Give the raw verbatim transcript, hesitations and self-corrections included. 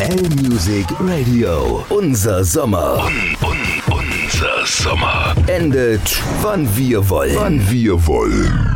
L-Music Radio. Unser Sommer. Un, un, unser Sommer. Endet, wann wir wollen. Wann wir wollen.